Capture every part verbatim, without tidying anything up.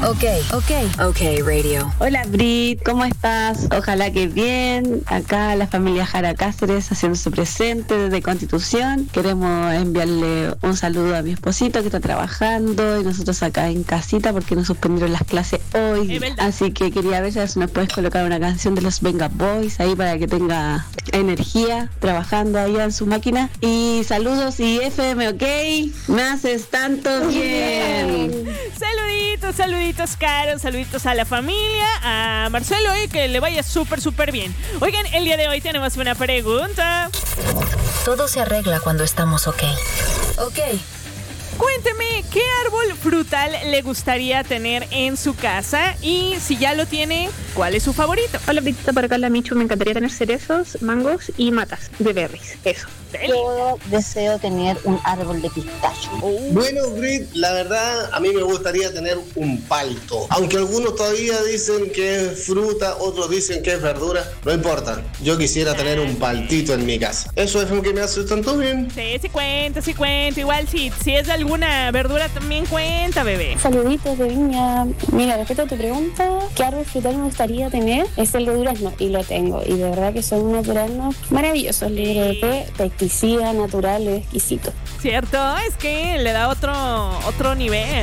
Ok, ok, ok, radio. Hola Brit, ¿cómo estás? Ojalá que bien. Acá la familia Jara Cáceres haciéndose presente desde Constitución. Queremos enviarle un saludo a mi esposito que está trabajando y nosotros acá en casita porque nos suspendieron las clases hoy. Así que quería ver si nos puedes colocar una canción de los Venga Boys ahí para que tenga energía trabajando allá en su máquina. Y saludos y F M, ok. Me haces tanto bien. Saluditos, saluditos, Caro, saluditos a la familia, a Marcelo, y que le vaya súper, súper bien. Oigan, el día de hoy tenemos una pregunta. Todo se arregla cuando estamos ok. Ok. Cuénteme, ¿qué árbol frutal le gustaría tener en su casa? Y si ya lo tiene, ¿cuál es su favorito? Hola, Britita, por acá la Michu. Me encantaría tener cerezos, mangos y matas de berries. Eso. Yo deseo tener un árbol de pistacho. Oh. Bueno, Brit, la verdad, a mí me gustaría tener un palto. Aunque algunos todavía dicen que es fruta, otros dicen que es verdura. No importa, yo quisiera tener un paltito en mi casa. Eso es lo que me hace tanto bien. Sí, sí cuenta, sí cuenta. Igual si, si es de alguna verdura también cuenta, bebé. Saluditos de Viña. Mira, respecto a tu pregunta, ¿qué árbol frutal me gustaría tener? Es el de durazno, y lo tengo. Y de verdad que son unos duraznos maravillosos, libres de pesticida, natural, exquisito. Cierto, es que le da otro, otro nivel.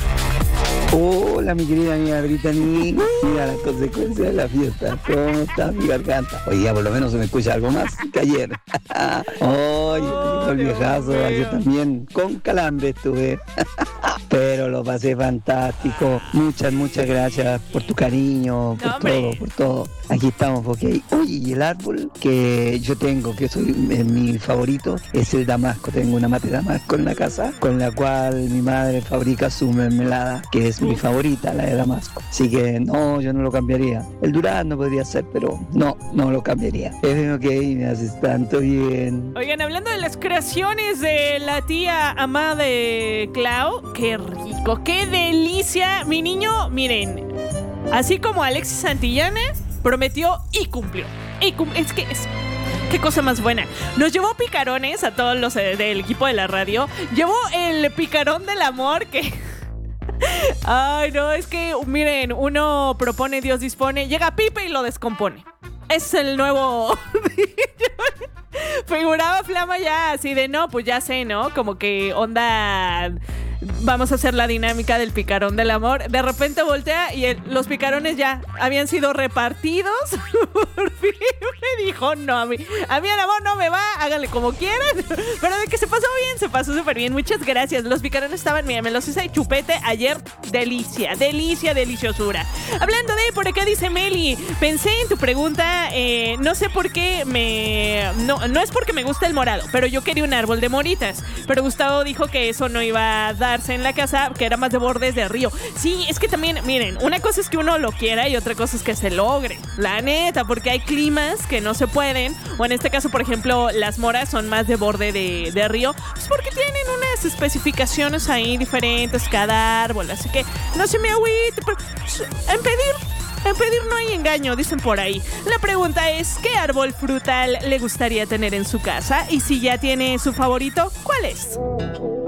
Hola, mi querida amiga Brittany. Mira las consecuencias de la fiesta. ¿Cómo está mi garganta? Hoy día por lo menos se me escucha algo más que ayer. Hoy, oh, el viejazo, Dios ayer también con calambre estuve. Pero lo pasé fantástico. Muchas, muchas gracias por tu cariño, por ¡Hombre! todo, por todo. Aquí estamos, ok. Oye, y el árbol que yo tengo, que soy eh, mi favorito, es el damasco. Tengo una mata de damasco en la casa, con la cual mi madre fabrica su mermelada, que es mi favorita, la de damasco. Así que no, yo no lo cambiaría. El durazno podría ser, pero no, no lo cambiaría. Es ok, me haces tanto bien. Oigan, hablando de las creaciones de la tía amada de Clau, qué rico, qué delicia. Mi niño, miren, así como Alexis Santillana, prometió y cumplió. Y cum- es que es... Qué cosa más buena. Nos llevó picarones a todos los eh, del equipo de la radio. Llevó el picarón del amor que... Ay, no, es que, miren, uno propone, Dios dispone. Llega Pipe y lo descompone. Es el nuevo... Figuraba Flama ya así de, no, pues ya sé, ¿no? Como que onda... Vamos a hacer la dinámica del picarón del amor. De repente voltea y el, los picarones ya habían sido repartidos. Por fin me dijo, no, a mí, a mí el amor no me va, háganle como quieran. Pero de que se pasó bien, se pasó súper bien. Muchas gracias. Los picarones estaban, mira, me los hice de chupete ayer. Delicia, delicia, deliciosura. Hablando de, por acá dice Meli, pensé en tu pregunta, eh, no sé por qué me... No, no es porque me gusta el morado, pero yo quería un árbol de moritas. Pero Gustavo dijo que eso no iba a darse en la casa, que era más de bordes de río. Sí, es que también, miren, una cosa es que uno lo quiera y otra cosa es que se logre, la neta, porque hay climas que no se pueden, o en este caso, por ejemplo, las moras son más de borde de, de río, pues porque tienen unas especificaciones ahí diferentes cada árbol, así que no se me agüite, pero en pedir En pedir no hay engaño, dicen por ahí. La pregunta es, ¿qué árbol frutal le gustaría tener en su casa? Y si ya tiene su favorito, ¿cuál es?